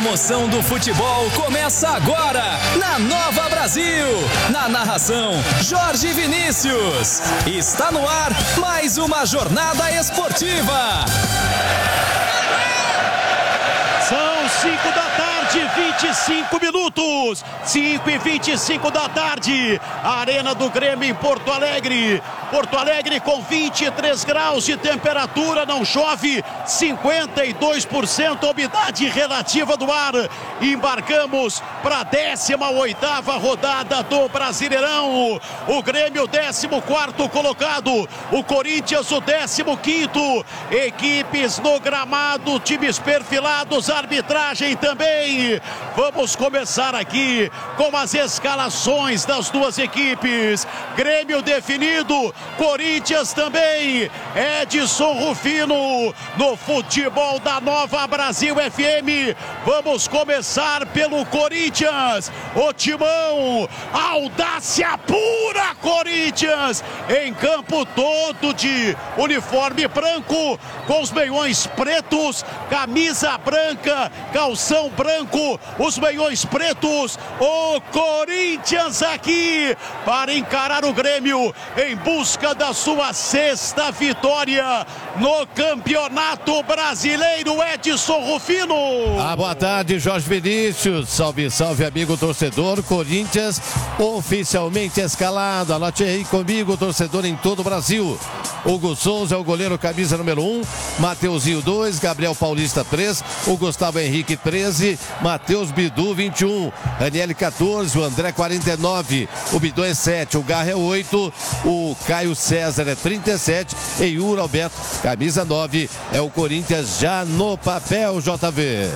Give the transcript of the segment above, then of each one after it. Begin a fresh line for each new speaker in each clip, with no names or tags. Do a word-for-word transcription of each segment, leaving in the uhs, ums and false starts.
emoção do futebol começa agora na Nova Brasil. Na narração, Jorge Vinícius. Está no ar mais uma jornada esportiva.
São cinco da tarde, vinte e cinco minutos. cinco e vinte e cinco da tarde. Arena do Grêmio em Porto Alegre. Porto Alegre com vinte e três graus de temperatura, não chove, cinquenta e dois por cento a umidade relativa do ar. Embarcamos para a décima oitava rodada do Brasileirão. O Grêmio, décimo quarto colocado. O Corinthians, o décimo quinto. Equipes no gramado, times perfilados, arbitragem também. Vamos começar aqui com as escalações das duas equipes. Grêmio definido, Corinthians também. Edson Rufino no futebol da Nova Brasil F M. Vamos começar pelo Corinthians. O timão, audácia pura, Corinthians, em campo todo de uniforme branco, com os meiões pretos, camisa branca, calção branco, os meiões pretos. O Corinthians aqui para encarar o Grêmio em busca da sua sexta vitória no Campeonato Brasileiro. Edson Rufino.
Ah, boa tarde, Jorge Vinícius. Salve, salve, amigo torcedor. Corinthians oficialmente escalado. Anote aí comigo, torcedor em todo o Brasil. Hugo Souza é o goleiro, camisa número um. Mateuzinho dois, Gabriel Paulista três, o Gustavo Henrique treze, Matheus Bidu vinte e um, Raniel quatorze, o André quarenta e nove, o Bidu é sete, o Garra é oito, o Caio César é trinta e sete e Yuri Alberto, camisa nove, é o Corinthians já no papel, J V.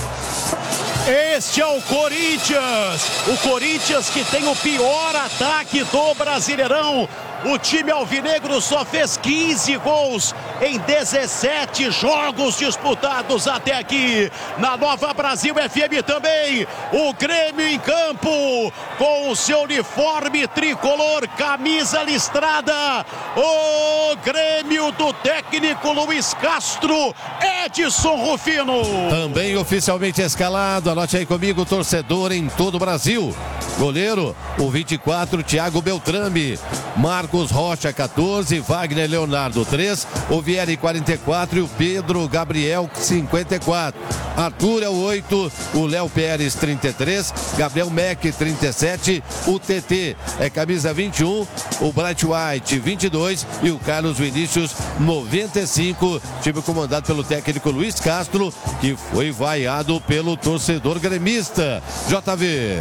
Este é o Corinthians, o Corinthians que tem o pior ataque do Brasileirão. O time alvinegro só fez quinze gols em dezessete jogos disputados até aqui. Na Nova Brasil F M também, o Grêmio em campo, com o seu uniforme tricolor, camisa listrada. O Grêmio do técnico Luiz Castro, Edson Rufino.
Também oficialmente escalado, anote aí comigo, torcedor em todo o Brasil. Goleiro, o vinte e quatro, Thiago Beltrame. Marcos Rocha, quatorze, Wagner Leonardo, três, o Vieri, quarenta e quatro e o Pedro Gabriel, cinquenta e quatro. Arthur é o oito, o Léo Pérez, trinta e três, Gabriel Mack, trinta e sete, o T T é camisa vinte e um, o Bright White, vinte e dois e o Carlos Vinícius, noventa e cinco. Time comandado pelo técnico Luiz Castro, que foi vaiado pelo torcedor gremista. J V.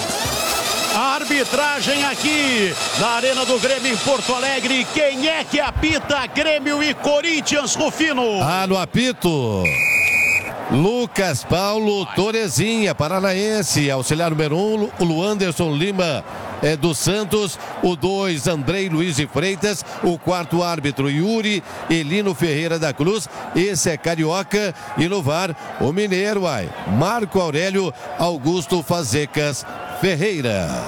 A arbitragem aqui na Arena do Grêmio em Porto Alegre. Quem é que apita Grêmio e Corinthians, Rufino?
Ah, no apito, Lucas Paulo Torezinha, paranaense. Auxiliar número um, o Luanderson Lima é do Santos. O dois, Andrei Luiz de Freitas. O quarto árbitro, Yuri Elino Ferreira da Cruz. Esse é carioca. E no V A R, o mineiro, ai, Marco Aurélio Augusto Fazecas Ferreira.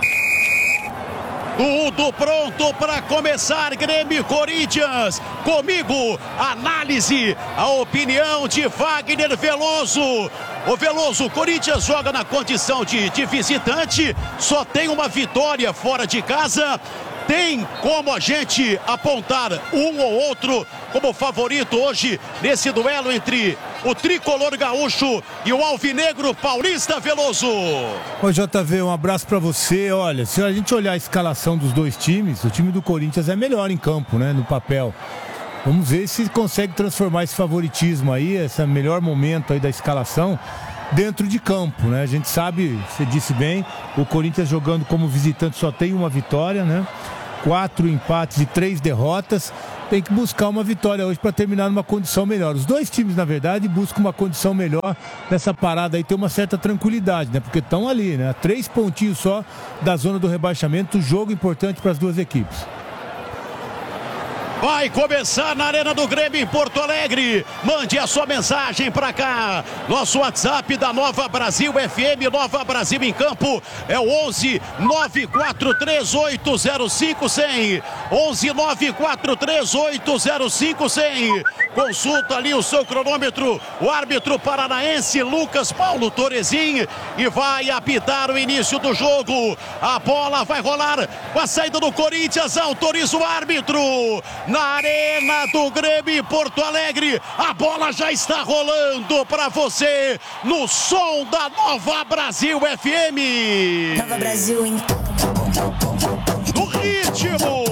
Tudo pronto para começar, Grêmio e Corinthians. Comigo, análise, a opinião de Wagner Veloso. O Veloso, o Corinthians joga na condição de, de visitante, só tem uma vitória fora de casa. Tem como a gente apontar um ou outro como favorito hoje nesse duelo entre o tricolor gaúcho e o alvinegro paulista, Veloso?
Oi, J V, um abraço pra você. Olha, se a gente olhar a escalação dos dois times, o time do Corinthians é melhor em campo, né, no papel. Vamos ver se consegue transformar esse favoritismo aí, esse melhor momento aí da escalação dentro de campo, né? A gente sabe, você disse bem, o Corinthians jogando como visitante só tem uma vitória, né? Quatro empates e três derrotas. Tem que buscar uma vitória hoje para terminar numa condição melhor. Os dois times, na verdade, buscam uma condição melhor nessa parada aí, ter uma certa tranquilidade, né? Porque estão ali, né? Três pontinhos só da zona do rebaixamento, jogo importante para as duas equipes.
Vai começar na Arena do Grêmio em Porto Alegre. Mande a sua mensagem pra cá. Nosso WhatsApp da Nova Brasil F M, Nova Brasil em Campo, é o onze nove quatro três oito zero cinco cem. onze nove quatro três oito zero cinco cem. Consulta ali o seu cronômetro, o árbitro paranaense Lucas Paulo Torezin, e vai apitar o início do jogo. A bola vai rolar com a saída do Corinthians, autoriza o árbitro. Na Arena do Grêmio em Porto Alegre, a bola já está rolando para você no som da Nova Brasil F M.
Nova Brasil em
no ritmo.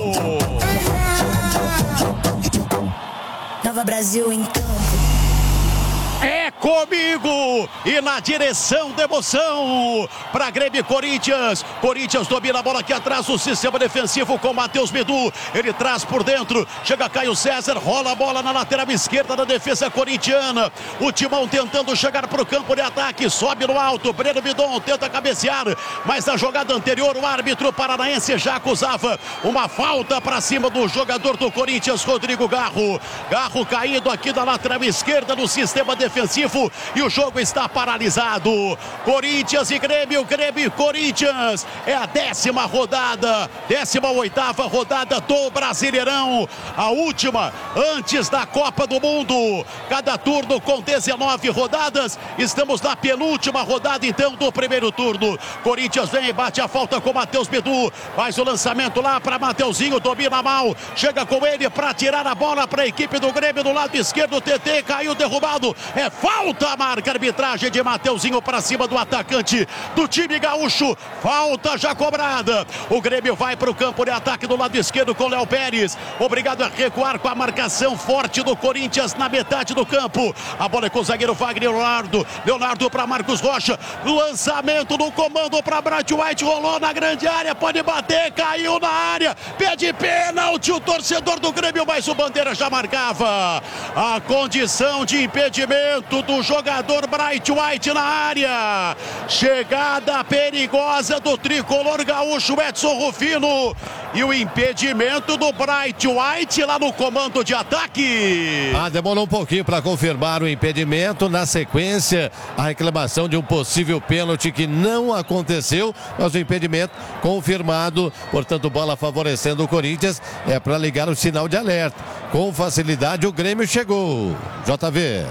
Nova Brasil em campo.
É comigo e na direção da emoção para Grêmio e Corinthians. Corinthians domina a bola aqui atrás, o sistema defensivo com Matheus Bidu. Ele traz por dentro, chega Caio César, rola a bola na lateral esquerda da defesa corintiana. O Timão tentando chegar para o campo de ataque, sobe no alto, Breno Bidon tenta cabecear, mas na jogada anterior o árbitro paranaense já acusava uma falta para cima do jogador do Corinthians, Rodrigo Garro. Garro caído aqui da lateral esquerda no sistema defensivo. defensivo e o jogo está paralisado. Corinthians e Grêmio, Grêmio e Corinthians. É a décima rodada, décima oitava rodada do Brasileirão. A última antes da Copa do Mundo. Cada turno com dezenove rodadas. Estamos na penúltima rodada então do primeiro turno. Corinthians vem e bate a falta com Matheus Bidu. Faz o lançamento lá para Mateuzinho, domina mal. Chega com ele para tirar a bola para a equipe do Grêmio do lado esquerdo. O T T caiu derrubado. É falta, marca a arbitragem de Mateuzinho para cima do atacante do time gaúcho. Falta já cobrada. O Grêmio vai para o campo de ataque do lado esquerdo com Léo Pérez. Obrigado a recuar com a marcação forte do Corinthians na metade do campo. A bola é com o zagueiro Wagner Leonardo. Leonardo para Marcos Rocha. Lançamento no comando para Bright White. Rolou na grande área. Pode bater. Caiu na área. Pede pênalti o torcedor do Grêmio, mas o Bandeira já marcava. A condição de impedimento do jogador Bright White na área. Chegada perigosa do tricolor gaúcho Edson Rufino. E o impedimento do Bright White lá no comando de ataque.
Ah, demorou um pouquinho para confirmar o impedimento. Na sequência, a reclamação de um possível pênalti que não aconteceu, mas o impedimento confirmado. Portanto, bola favorecendo o Corinthians. É para ligar o sinal de alerta. Com facilidade, o Grêmio chegou. J V.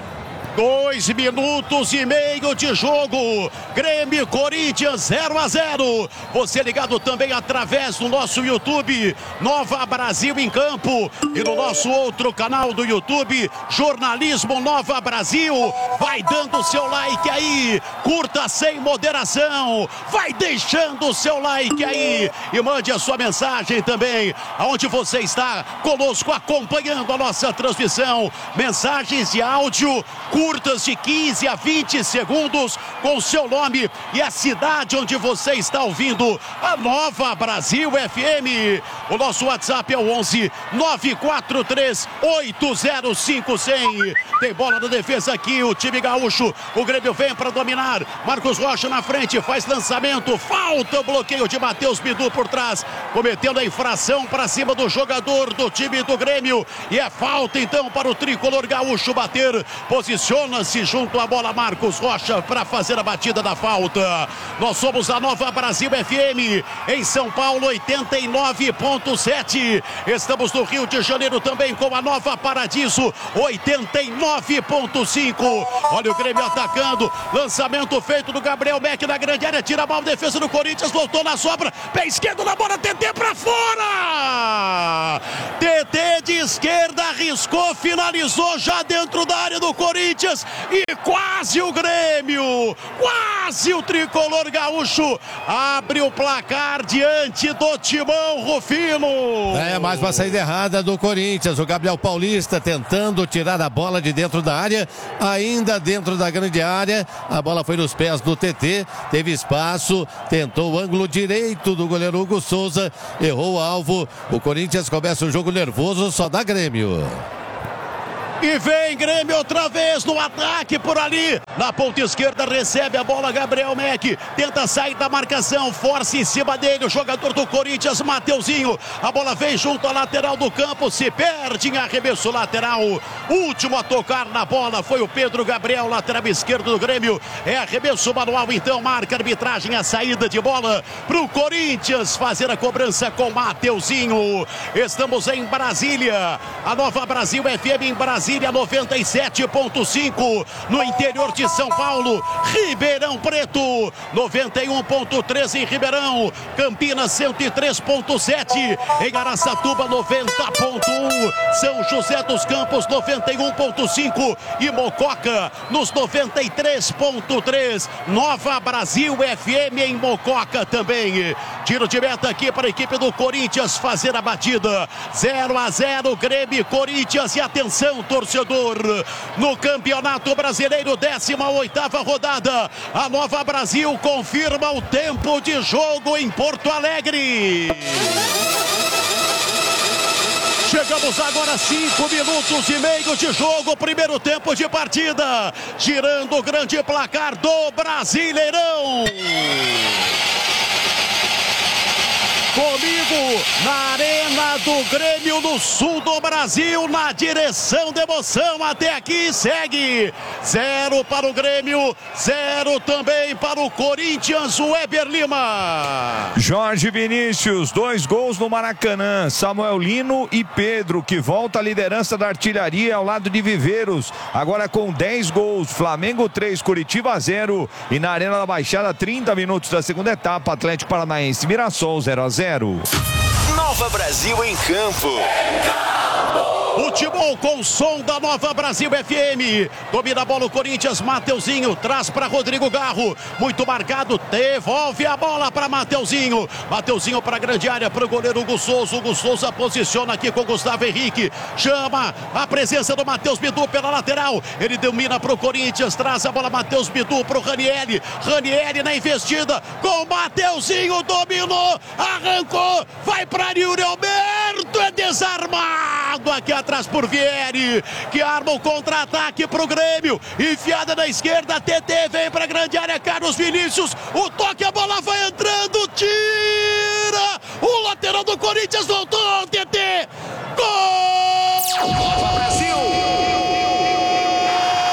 Dois minutos e meio de jogo. Grêmio e Corinthians zero a zero. Você ligado também através do nosso YouTube, Nova Brasil em Campo, e no nosso outro canal do YouTube, Jornalismo Nova Brasil. Vai dando o seu like aí. Curta sem moderação. Vai deixando o seu like aí. E mande a sua mensagem também. Aonde você está conosco acompanhando a nossa transmissão. Mensagens de áudio curtas de quinze a vinte segundos com o seu nome e a cidade onde você está ouvindo a Nova Brasil F M. O nosso WhatsApp é o onze nove quatro três oito zero cinco cem. Tem bola na defesa aqui, o time gaúcho. O Grêmio vem para dominar. Marcos Rocha na frente, faz lançamento. Falta o bloqueio de Matheus Bidu por trás, cometendo a infração para cima do jogador do time do Grêmio. E é falta então para o tricolor gaúcho bater. Posiciona-se junto à bola Marcos Rocha para fazer a batida da falta. Nós somos a Nova Brasil F M em São Paulo oitenta e nove ponto sete. Estamos no Rio de Janeiro também com a Nova Paradiso oitenta e nove ponto cinco. Olha o Grêmio atacando. Lançamento feito do Gabriel Beck na grande área. Tira a bola, defesa do Corinthians. Voltou na sobra. Pé esquerdo na bola. T T para fora. T T de esquerda arriscou. Finalizou já dentro da área do Corinthians. E quase o Grêmio. Quase o tricolor gaúcho abre o placar diante do Timão Rufino.
É, mais uma saída errada do Corinthians. O Gabriel Paulista tentando tirar a bola de dentro da área, ainda dentro da grande área. A bola foi nos pés do T T, teve espaço, tentou o ângulo direito do goleiro Hugo Souza, errou o alvo. O Corinthians começa o jogo nervoso, só dá Grêmio.
E vem Grêmio outra vez no ataque por ali. Na ponta esquerda recebe a bola Gabriel Meck. Tenta sair da marcação. Força em cima dele o jogador do Corinthians, Mateuzinho. A bola vem junto à lateral do campo. Se perde em arremesso lateral. Último a tocar na bola foi o Pedro Gabriel, lateral esquerdo do Grêmio. É arremesso manual então. Marca a arbitragem a saída de bola para o Corinthians fazer a cobrança com Mateuzinho. Estamos em Brasília. A Nova Brasil F M em Brasília, noventa e sete ponto cinco. No interior de São Paulo, Ribeirão Preto, noventa e um ponto três em Ribeirão. Campinas, cento e três ponto sete. Em Araçatuba, noventa ponto um. São José dos Campos, noventa e um ponto cinco. E Mococa, nos noventa e três ponto três. Nova Brasil F M em Mococa também. Tiro de meta aqui para a equipe do Corinthians fazer a batida. zero a zero, Grêmio e Corinthians. E atenção, torcedor, no Campeonato Brasileiro, décima oitava rodada. A Nova Brasil confirma o tempo de jogo em Porto Alegre. Chegamos agora a cinco minutos e meio de jogo, primeiro tempo de partida. Girando o grande placar do Brasileirão. Comigo na Arena do Grêmio, no sul do Brasil, na direção da emoção. Até aqui segue zero para o Grêmio, zero também para o Corinthians. O Weber Lima.
Jorge Vinícius, dois gols no Maracanã. Samuel Lino e Pedro, que volta à liderança da artilharia ao lado de Viveiros. Agora com dez gols. Flamengo três, Curitiba zero. E na Arena da Baixada, trinta minutos da segunda etapa, Atlético Paranaense Mirassol zero a zero.
Nova Brasil em campo.
Futebol com som da Nova Brasil F M. Domina a bola o Corinthians, Mateuzinho traz para Rodrigo Garro. Muito marcado, devolve a bola para Mateuzinho. Mateuzinho para a grande área, para o goleiro Hugo Souza. Hugo Souza posiciona aqui com Gustavo Henrique. Chama a presença do Matheus Bidu pela lateral. Ele domina para o Corinthians, traz a bola Matheus Bidu para o Ranieri. Ranieri na investida com Mateuzinho, dominou, arrancou, vai para Yuri Alberto, é desarmado aqui atrás por Vieri, que arma o contra-ataque para o Grêmio. Enfiada na esquerda, T T vem para a grande área, Carlos Vinícius, o toque, a bola vai entrando, tira! O lateral do Corinthians voltou,